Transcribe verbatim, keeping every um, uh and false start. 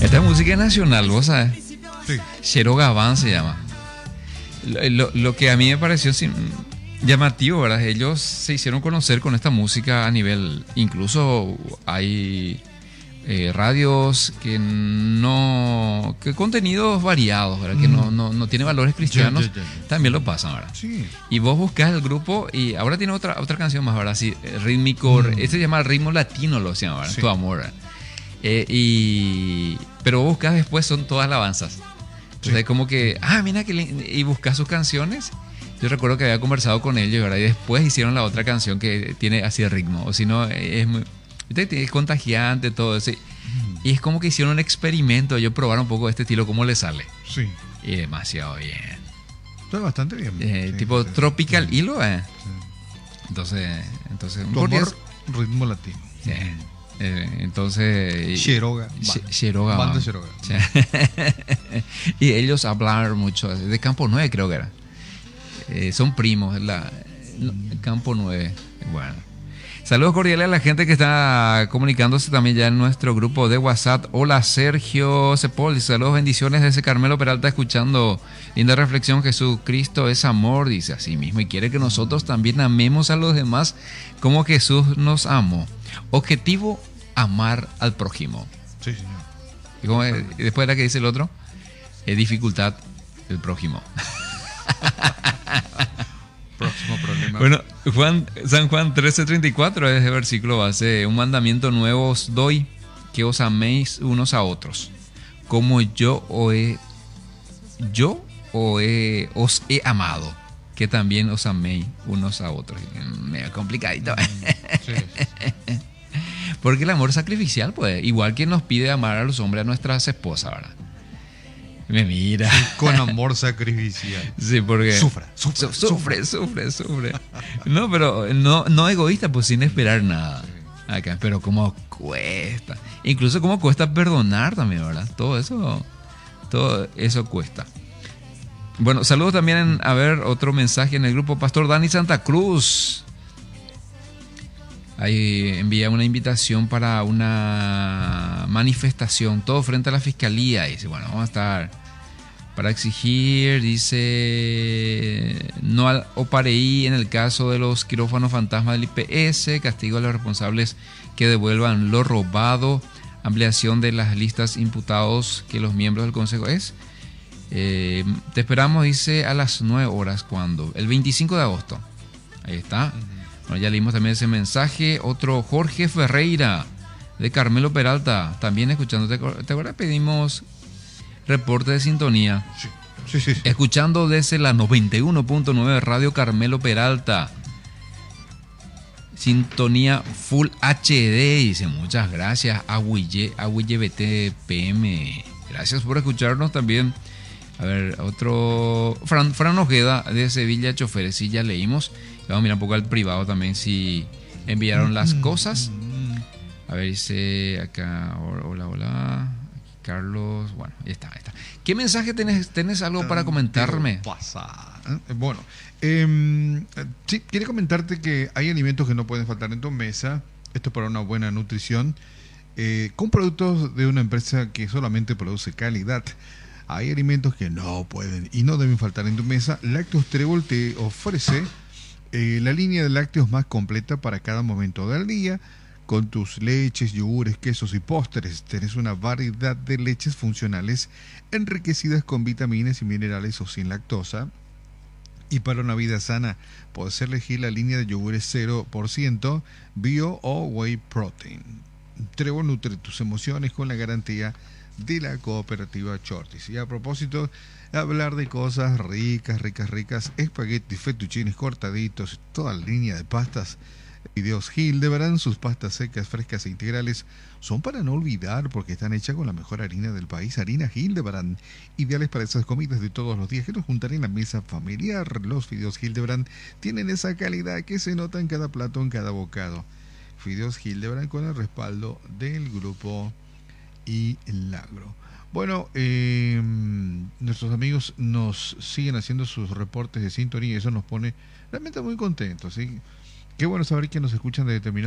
Esta es música nacional, vos sabés. Sí. Chero Gabán se llama. Lo, lo, lo que a mí me pareció sim- llamativo, ¿verdad? Ellos se hicieron conocer con esta música a nivel. Incluso hay eh, radios que no. Que contenidos variados, ¿verdad? Que no, no, no tiene valores cristianos. Ya, ya, ya, ya. También lo pasan, ¿verdad? Sí. Y vos buscas el grupo y ahora tiene otra, otra canción más, ¿verdad? Sí, rítmico. Mm. Este se llama Ritmo Latino, lo se llama, ¿verdad? Sí. Tu amor, ¿verdad? Eh, y, pero vos buscas después, son todas alabanzas. O sea, Sí. como que, ah, mira que lin- y buscas sus canciones. Yo recuerdo que había conversado con ellos, ¿verdad? Y después hicieron la otra canción que tiene así de ritmo. O si no, es muy. ¿Viste? Es contagiante todo eso. Y, y es como que hicieron un experimento. Ellos probaron un poco este estilo, cómo les sale. Sí. Y demasiado bien. Está bastante bien. Eh, Sí, tipo sí, sí. Tropical Sí. Hilo, ¿eh? Sí. Entonces, entonces un Tu cordial- amor, ritmo latino. Sí. Eh, entonces. Xiroga. She- Banda. Xiroga, Banda va. Xiroga. Sí. Y ellos hablan mucho de Campo nueve, creo que era. Eh, son primos, la, no, Campo nueve. Bueno. Saludos cordiales a la gente que está comunicándose también ya en nuestro grupo de WhatsApp. Hola Sergio Sepol, saludos, bendiciones desde Carmelo Peralta, escuchando linda reflexión. Jesucristo es amor, dice así mismo, y quiere que nosotros también amemos a los demás como Jesús nos amó. Objetivo, amar al prójimo. Sí, señor. ¿Y cómo es? Y después era que dice el otro, eh, dificultad, el prójimo. Próximo problema. Bueno, Juan, San Juan trece treinta y cuatro es el versículo base. Un mandamiento nuevo os doy, que os améis unos a otros, como yo o he, yo o he- os he amado, que también os améis unos a otros. Medio complicadito. Sí, sí. Porque el amor sacrificial, pues, igual que nos pide amar a los hombres, a nuestras esposas, ¿verdad? Me mira. Con amor sacrificial. Sí, porque. Sufra, sufra, Su- sufre, sufre, sufre. No, pero no, no egoísta, pues sin esperar nada. Acá, pero cómo cuesta. Incluso cómo cuesta perdonar también, ¿verdad? Todo eso, todo eso cuesta. Bueno, saludos también en, a ver, otro mensaje en el grupo Pastor Dani Santa Cruz. Ahí envía una invitación para una manifestación, todo frente a la fiscalía. Dice, bueno, vamos a estar para exigir, dice, no al OPAREI en el caso de los quirófanos fantasma del I P S, castigo a los responsables que devuelvan lo robado, ampliación de las listas imputados que los miembros del consejo es. Eh, te esperamos, dice, a las nueve horas, ¿cuándo? El veinticinco de agosto. Ahí está. Bueno, ya leímos también ese mensaje. Otro, Jorge Ferreira, de Carmelo Peralta, también escuchándote. ¿Te acuerdas? Pedimos reporte de sintonía. Sí, sí, sí. sí. Escuchando desde la noventa y uno punto nueve Radio Carmelo Peralta. Sintonía Full H D. Dice, muchas gracias. Aguille, Aguille B T P M. Gracias por escucharnos también. A ver, otro. Fran, Fran Ojeda, de Sevilla Choferes. Sí, ya leímos. Vamos a mirar un poco al privado también si enviaron las cosas. A ver, dice acá, hola, hola, aquí Carlos, bueno, ahí está, ahí está. ¿Qué mensaje tenés? ¿Tenés algo para comentarme? Pasa. ¿eh? Bueno, eh, sí, quiero comentarte que hay alimentos que no pueden faltar en tu mesa. Esto es para una buena nutrición. Eh, con productos de una empresa que solamente produce calidad. Hay alimentos que no pueden y no deben faltar en tu mesa. Lácteos Trébol te ofrece eh, la línea de lácteos más completa para cada momento del día. Con tus leches, yogures, quesos y postres, tenés una variedad de leches funcionales enriquecidas con vitaminas y minerales o sin lactosa. Y para una vida sana, puedes elegir la línea de yogures cero por ciento bio o whey protein. Trébol nutre tus emociones con la garantía de la cooperativa Shorties. Y a propósito, hablar de cosas ricas, ricas, ricas, espaguetis, fettuccines cortaditos, toda la línea de pastas. Fideos Hildebrand, sus pastas secas, frescas e integrales son para no olvidar porque están hechas con la mejor harina del país, harina Hildebrand, ideales para esas comidas de todos los días que nos juntan en la mesa familiar. Los fideos Hildebrand tienen esa calidad que se nota en cada plato, en cada bocado. Fideos Hildebrand con el respaldo del grupo Ilagro. Bueno, eh, nuestros amigos nos siguen haciendo sus reportes de sintonía y eso nos pone realmente muy contentos, ¿sí? Qué bueno saber que nos escuchan de determinados